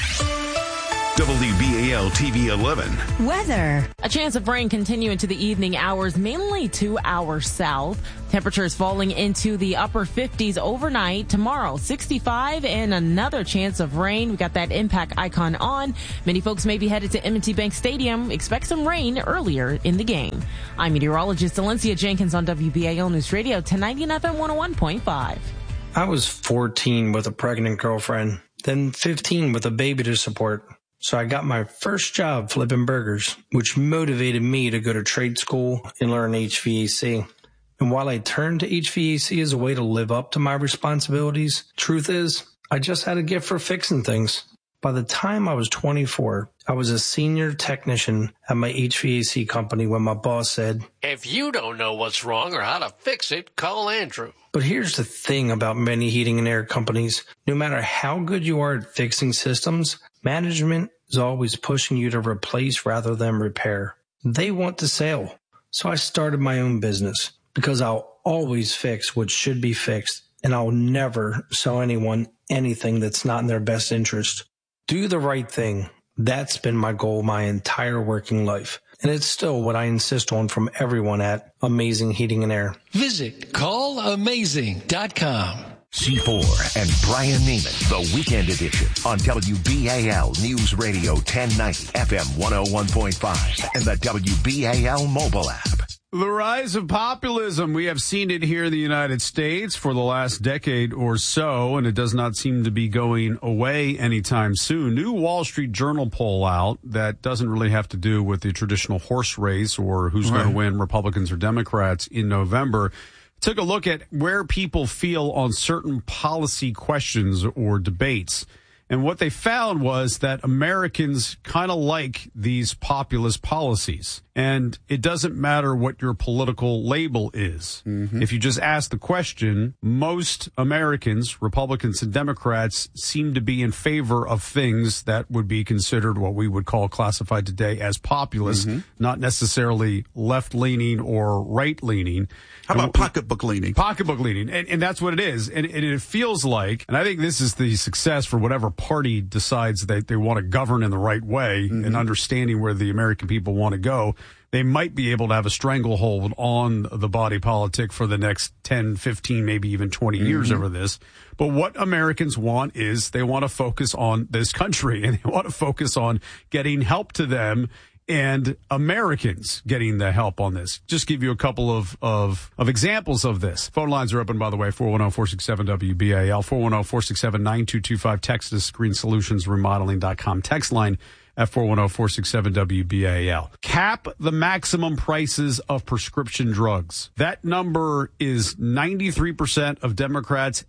WBAL TV 11. Weather. A chance of rain continue into the evening hours, mainly to our south. Temperatures falling into the upper 50s overnight. Tomorrow, 65 and another chance of rain. We got that impact icon on. Many folks may be headed to M&T Bank Stadium. Expect some rain earlier in the game. I'm meteorologist Valencia Jenkins on WBAL News Radio 1090 and FM 101.5. I was 14 with a pregnant girlfriend, then 15 with a baby to support. So I got my first job flipping burgers, which motivated me to go to trade school and learn HVAC. And while I turned to HVAC as a way to live up to my responsibilities, truth is, I just had a gift for fixing things. By the time I was 24, I was a senior technician at my HVAC company when my boss said, "If you don't know what's wrong or how to fix it, call Andrew." But here's the thing about many heating and air companies. No matter how good you are at fixing systems, management is always pushing you to replace rather than repair. They want the sale. So I started my own business because I'll always fix what should be fixed, and I'll never sell anyone anything that's not in their best interest. Do the right thing. That's been my goal my entire working life. And it's still what I insist on from everyone at Amazing Heating and Air. Visit callamazing.com. C4 and Brian Neiman, the weekend edition on WBAL News Radio 1090, FM 101.5, and the WBAL mobile app. The rise of populism, we have seen it here in the United States for the last decade or so, and it does not seem to be going away anytime soon. New Wall Street Journal poll out that doesn't really have to do with the traditional horse race or who's going to win, Republicans or Democrats, in November. Took a look at where people feel on certain policy questions or debates. And what they found was that Americans kind of like these populist policies. And it doesn't matter what your political label is. Mm-hmm. If you just ask the question, most Americans, Republicans and Democrats, seem to be in favor of things that would be considered what we would call classified today as populist, not necessarily left-leaning or right-leaning. How about pocketbook leaning? Pocketbook leaning. And that's what it is. And it feels like, and I think this is the success for whatever party decides that they want to govern in the right way and understanding where the American people want to go. They might be able to have a stranglehold on the body politic for the next 10, 15, maybe even 20 years over this. But what Americans want is they want to focus on this country, and they want to focus on getting help to them and Americans getting the help on this. Just give you a couple of examples of this. Phone lines are open, by the way, 410-467-WBAL, 410-467-9225. Text us, greensolutionsremodeling.com. Text line at 410-467-WBAL. Cap the maximum prices of prescription drugs. That number is 93% of Democrats,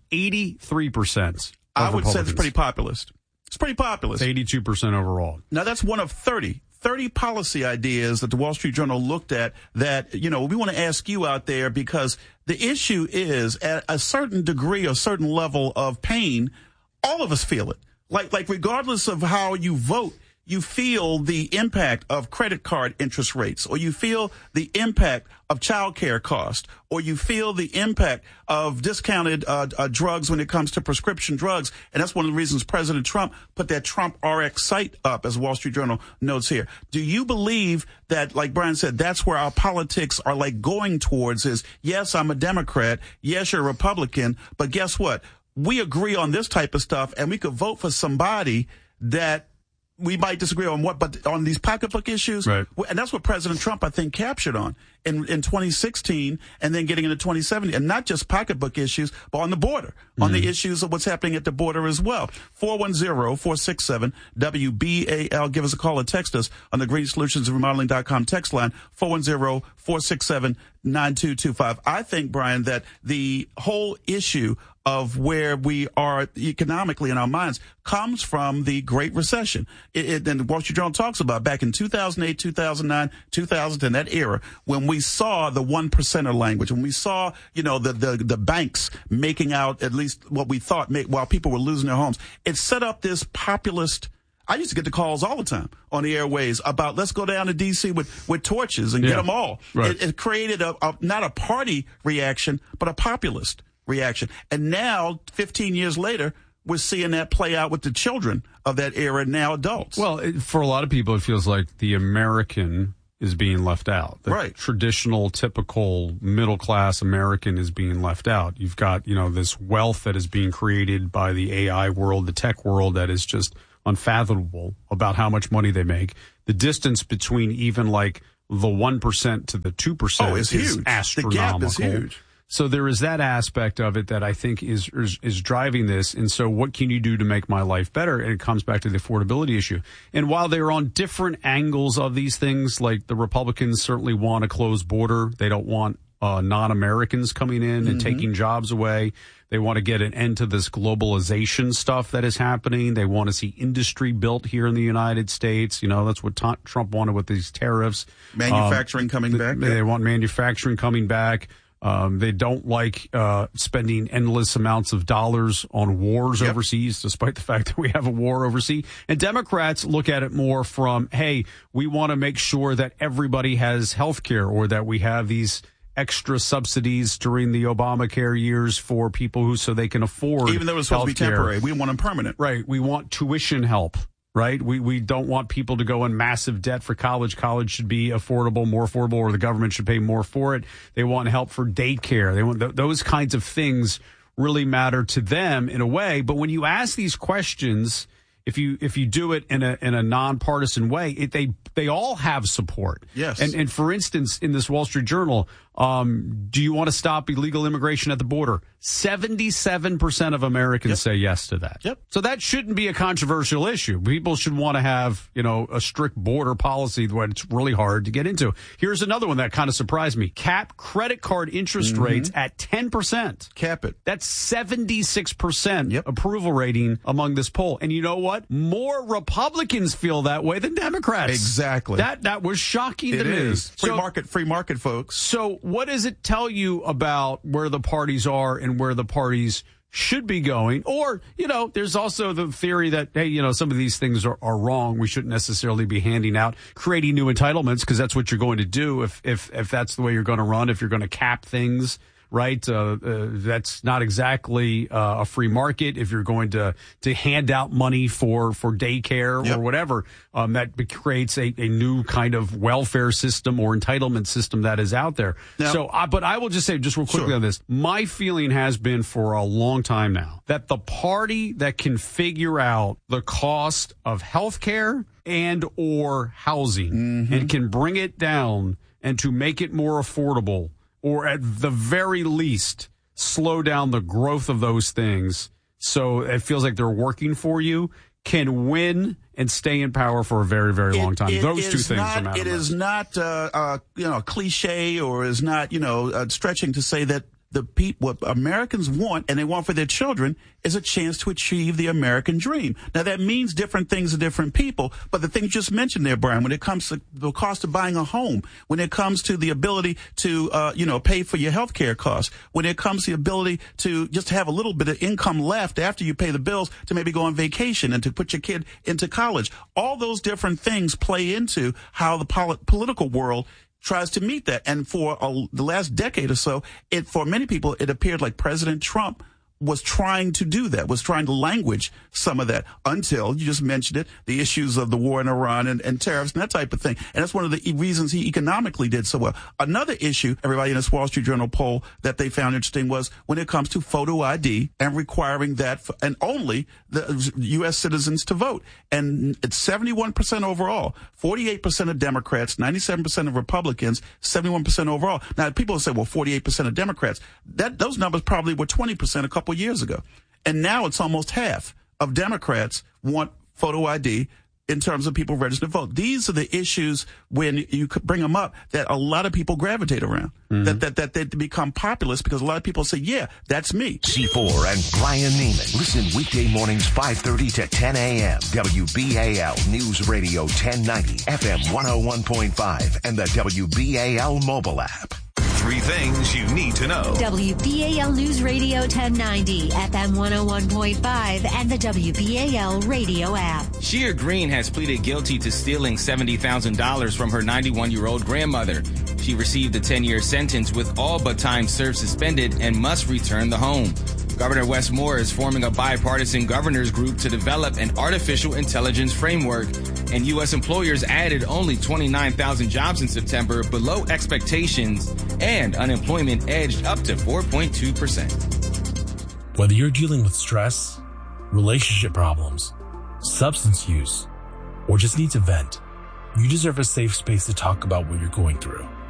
83% I would say it's pretty populist. It's pretty populist. 82% overall. Now, that's one of 30 policy ideas that the Wall Street Journal looked at that, we want to ask you out there, because the issue is at a certain degree, a certain level of pain, all of us feel it. Like regardless of how you vote, you feel the impact of credit card interest rates, or you feel the impact of child care cost, or you feel the impact of discounted drugs when it comes to prescription drugs. And that's one of the reasons President Trump put that Trump RX site up, as Wall Street Journal notes here. Do you believe that, like Brian said, that's where our politics are going towards is, yes, I'm a Democrat, yes, you're a Republican, but guess what? We agree on this type of stuff, and we could vote for somebody that we might disagree on but on these pocketbook issues, right. And that's what President Trump, I think, captured on in 2016 and then getting into 2017, and not just pocketbook issues, but on the border, on the issues of what's happening at the border as well. 410-467-WBAL. Give us a call or text us on the greensolutionsremodeling.com text line, 410-467-9225. I think, Brian, that the whole issue of where we are economically in our minds comes from the Great Recession. And the Wall Street Journal talks about back in 2008, 2009, 2010, that era, when we saw the 1%er language, when we saw, the banks making out at least what we thought while people were losing their homes. It set up this populist. I used to get the calls all the time on the airways about let's go down to D.C. with torches and get them all. Right. It created not a party reaction, but a populist reaction. And now, 15 years later, we're seeing that play out with the children of that era, now adults. Well, for a lot of people, it feels like the American is being left out. The traditional, typical middle-class American is being left out. You've got, this wealth that is being created by the AI world, the tech world, that is just unfathomable about how much money they make. The distance between even like the 1% to the 2% is huge. Astronomical. The gap is huge. So there is that aspect of it that I think is driving this. And so what can you do to make my life better? And it comes back to the affordability issue. And while they're on different angles of these things, like the Republicans certainly want a closed border. They don't want non-Americans coming in and taking jobs away. They want to get an end to this globalization stuff that is happening. They want to see industry built here in the United States. That's what Trump wanted with these tariffs. Manufacturing coming back. They want manufacturing coming back. They don't like spending endless amounts of dollars on wars overseas, despite the fact that we have a war overseas. And Democrats look at it more from, hey, we want to make sure that everybody has health care, or that we have these extra subsidies during the Obamacare years for people so they can afford. Even though it's supposed to be temporary, we want them permanent. Right. We want tuition help. Right. We don't want people to go in massive debt for college. College should be affordable, more affordable, or the government should pay more for it. They want help for daycare. They want those kinds of things really matter to them in a way. But when you ask these questions, if you do it in a nonpartisan way, they all have support. Yes. And for instance, in this Wall Street Journal, do you want to stop illegal immigration at the border? 77% of Americans say yes to that. Yep. So that shouldn't be a controversial issue. People should want to have, a strict border policy when it's really hard to get into. Here's another one that kind of surprised me. Cap credit card interest rates at 10%. Cap it. That's 76% approval rating among this poll. And you know what? More Republicans feel that way than Democrats. Exactly. That was shocking to me. It is. Free market, folks. So what does it tell you about where the parties are and where the parties should be going? Or, there's also the theory that, hey, some of these things are wrong. We shouldn't necessarily be handing out, creating new entitlements, because that's what you're going to do if that's the way you're going to run, if you're going to cap things. Right. That's not exactly a free market. If you're going to hand out money for daycare or whatever, that creates a new kind of welfare system or entitlement system that is out there. Now, but I will just say just real quickly on this. My feeling has been for a long time now that the party that can figure out the cost of health care and or housing and can bring it down and to make it more affordable, or at the very least, slow down the growth of those things so it feels like they're working for you, can win and stay in power for a very, very long time. Those two things are matter. It is not a cliche, or is not, stretching to say that what Americans want and they want for their children is a chance to achieve the American dream. Now, that means different things to different people, but the things you just mentioned there, Brian, when it comes to the cost of buying a home, when it comes to the ability to, pay for your health care costs, when it comes to the ability to just have a little bit of income left after you pay the bills to maybe go on vacation and to put your kid into college, all those different things play into how the political world tries to meet that. And for the last decade or so, for many people, it appeared like President Trump was trying to do that, was trying to language some of that, until you just mentioned it, the issues of the war in Iran and tariffs and that type of thing. And that's one of the reasons he economically did so well. Another issue, everybody in this Wall Street Journal poll that they found interesting, was when it comes to photo ID and requiring that and only the U.S. citizens to vote. And it's 71% overall, 48% of Democrats, 97% of Republicans, 71% overall. Now, people will say, well, 48% of Democrats. Those numbers probably were 20% a couple years ago. And now it's almost half of Democrats want photo ID in terms of people registering to vote. These are the issues when you could bring them up that a lot of people gravitate around, that they become populist because a lot of people say, yeah, that's me. C4 and Brian Neiman. Listen weekday mornings 5:30 to 10 a.m. WBAL News Radio 1090, FM 101.5, and the WBAL mobile app. 3 things you need to know. WBAL News Radio 1090, FM 101.5, and the WBAL radio app. Shea Green has pleaded guilty to stealing $70,000 from her 91-year-old grandmother. She received a 10-year sentence with all but time served suspended and must return the home. Governor Wes Moore is forming a bipartisan governors group to develop an artificial intelligence framework. And U.S. employers added only 29,000 jobs in September, below expectations, and unemployment edged up to 4.2%. Whether you're dealing with stress, relationship problems, substance use, or just need to vent, you deserve a safe space to talk about what you're going through.